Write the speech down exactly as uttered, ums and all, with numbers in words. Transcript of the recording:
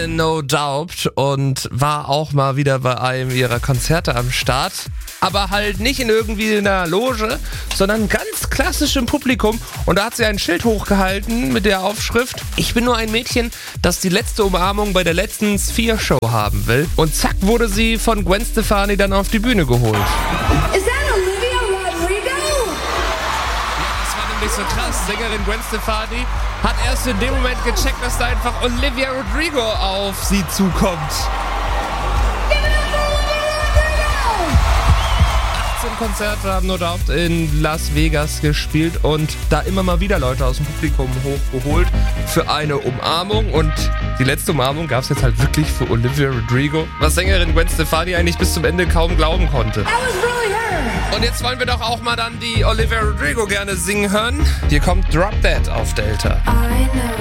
No Doubt und war auch mal wieder bei einem ihrer Konzerte am Start. Aber halt nicht in irgendwie einer Loge, sondern ganz klassisch im Publikum. Und da hat sie ein Schild hochgehalten mit der Aufschrift: Ich bin nur ein Mädchen, das die letzte Umarmung bei der letzten Sphere-Show haben will. Und zack wurde sie von Gwen Stefani dann auf die Bühne geholt. Is that Olivia Rodrigo? Ja, das war nämlich so krass. Sängerin Gwen Stefani hat erst in dem Moment gecheckt, dass da einfach Olivia Rodrigo auf sie zukommt. Konzerte haben No Doubt in Las Vegas gespielt und da immer mal wieder Leute aus dem Publikum hochgeholt für eine Umarmung. Und die letzte Umarmung gab es jetzt halt wirklich für Olivia Rodrigo, was Sängerin Gwen Stefani eigentlich bis zum Ende kaum glauben konnte. That was really her. Und jetzt wollen wir doch auch mal dann die Olivia Rodrigo gerne singen hören. Hier kommt Drop Dead auf Delta. I know.